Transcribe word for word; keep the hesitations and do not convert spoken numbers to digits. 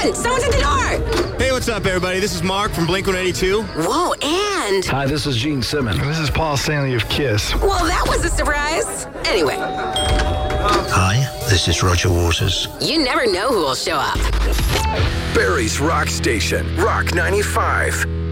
on! Someone's at the door! Hey, what's up, everybody? This is Mark from Blink one eighty-two. Whoa, and... Hi, this is Gene Simmons. And this is Paul Stanley of Kiss. Well, that was a surprise. Anyway. Hi, this is Roger Waters. You never know who will show up. Barry's Rock Station, Rock ninety-five.